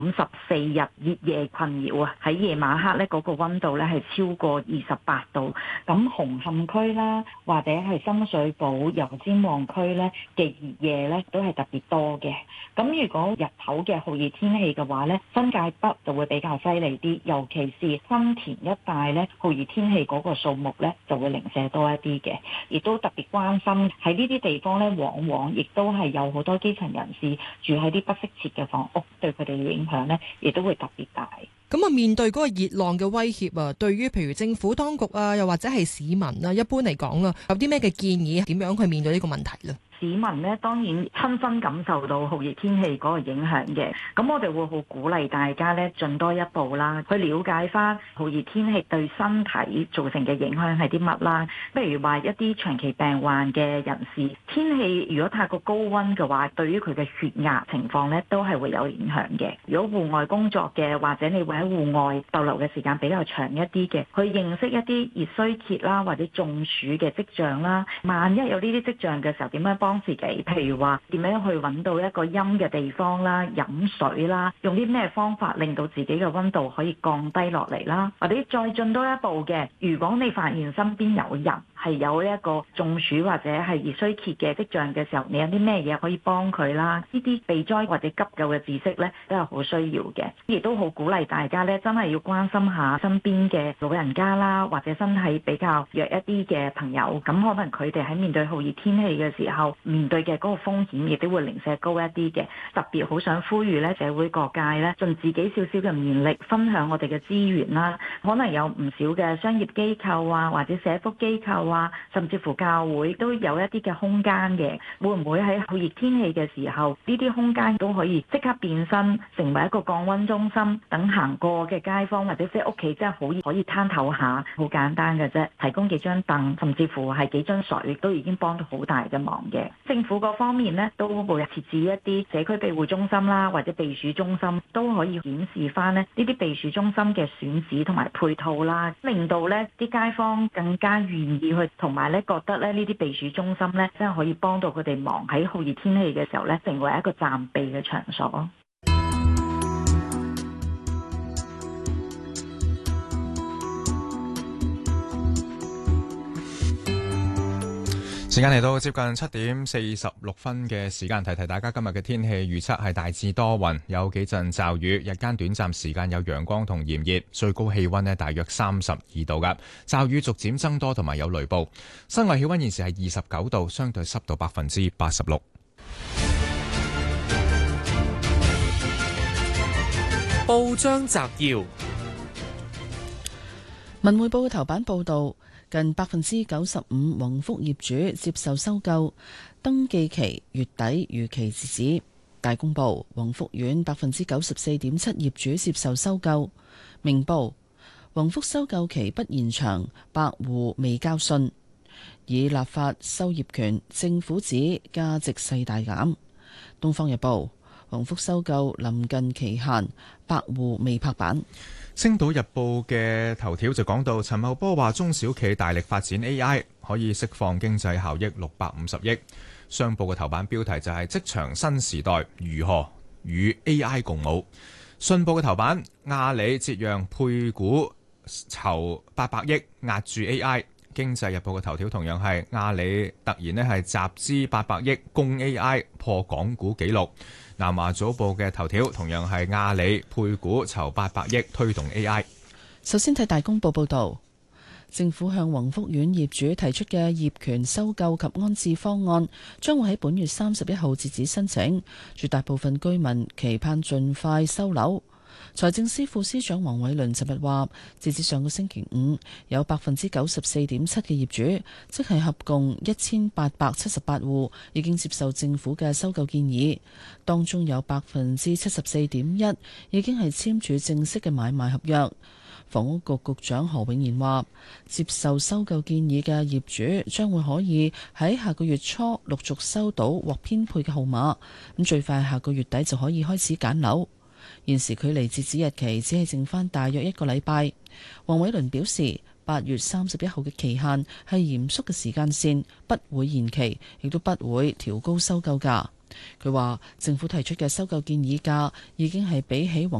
54日熱夜困擾啊，喺夜晚黑咧嗰個溫度咧係超過28度。咁紅磡區啦，或者係深水埗、油尖旺區咧嘅熱夜咧都係特別多嘅。咁如果日頭嘅酷熱天氣嘅話咧，新界北就會比較犀利啲，尤其是新田一帶咧酷熱天氣嗰個數目咧就會零舍多一啲嘅，亦都特別關心喺呢啲地方咧，往往亦都係有好多基層人士住喺啲不適切嘅房屋，對佢哋嘅影響咧亦都會特別大。 咁啊，面對嗰個熱浪嘅威脅啊，對於譬如政府當局啊，又或者係市民啊，一般嚟講啊，有啲咩嘅建議，點樣去面對呢個問題呢？ 市民咧當然親身感受到酷熱天氣嗰個影響嘅，咁我哋會好鼓勵大家咧進多一步啦，去了解翻酷熱天氣對身體造成嘅影響係啲乜啦。譬如話一啲長期病患嘅人士，天氣如果太過高溫嘅話，對於佢嘅血壓情況咧都係會有影響嘅。如果戶外工作嘅，或者你會喺戶外逗留嘅時間比較長一啲嘅，去認識一啲熱衰竭啦，或者中暑嘅跡象啦。萬一有呢啲跡象嘅時候，點樣幫自己？譬如話點樣去揾到一個陰嘅地方啦，飲水啦，用啲咩方法令到自己嘅溫度可以降低落嚟啦？或者再進多一步嘅，如果你發現身邊有人係有一個中暑或者係熱衰竭嘅跡象嘅時候，你有啲咩嘢可以幫佢啦？呢啲避災或者急救嘅知識呢，都係好需要嘅，亦都好鼓勵大家呢，真係要關心下身邊嘅老人家啦，或者身體比較弱一啲嘅朋友，咁可能佢哋喺面對酷熱天氣嘅時候，面對嘅嗰個風險亦都會零舍高一啲嘅。特別好想呼籲呢，社會各界呢，盡自己少少嘅綿力，分享我哋嘅資源啦。可能有唔少嘅商業機構啊，或者社福機構啊，甚至乎教會都有一啲嘅空間嘅。會唔會喺酷熱天氣嘅時候，呢啲空間都可以即刻變身成為一個降溫中心，等行過嘅街坊或者即係屋企真係可以攤透下，好簡單嘅啫，提供幾張凳，甚至乎係幾樽水，都已經幫到好大嘅忙嘅。政府嗰方面呢，都會設置一啲社區庇護中心啦，或者避暑中心，都可以顯示翻呢啲避暑中心嘅選址同埋配套啦，令到呢啲街坊更加願意去，同埋呢覺得呢啲避暑中心呢，真係可以幫到佢哋忙喺酷熱天氣嘅時候呢，成為一個暫避嘅場所。 時間嚟到接近7:46嘅時間，提提大家今日嘅天氣預測係大致多雲，有幾陣驟雨，日間短暫時間有陽光同炎熱，最高氣溫呢大約32度噶，驟雨逐漸增多同埋有雷暴。室外氣溫現時係29度，相對濕度86%。 報章摘要： 文匯報嘅頭版報道，近95%宏福業主接受收購，登記期月底如期截止。大公報：宏福苑94.7%業主接受收購。明報：宏福收購期不延長，百戶未交信，以立法收業權，政府指價值勢大減。東方日報：宏福收購臨近期限，百戶未拍板。 星島日報嘅頭條就講到，陳茂波話中小企大力發展 AI， 可以釋放經濟效益650億。商報嘅頭版標題就係職場新時代如何與 AI 共舞。信報嘅頭版，阿里折讓配股籌800億壓住 AI。經濟日報嘅頭條同樣係阿里突然係集資800億供 AI， 破港股紀錄。南華早報嘅頭條同樣係阿里配股籌800億推動 AI。 首先睇大公報報導，政府向宏福苑業主提出嘅業權收購及安置方案，將會喺本月31號截止申請。絕大部分居民期盼盡快收樓。財政司副司長黃偉綸尋日話，截至上個星期五，有94.7%嘅業主，即係合共1878戶，已經接受政府嘅收購建議。當中有74.1%已經係簽署正式嘅買賣合約。房屋局局長何永賢話，接受收購建議嘅業主將會可以喺下個月初陸續收到獲編配嘅號碼，咁最快下個月底就可以開始揀樓。現時距離截止日期只係剩翻大約1個禮拜。黃偉綸表示，8月31號嘅期限係嚴肅嘅時間線，不會延期，亦都不會調高收購價。 佢話政府提出嘅收購建議價已經係比起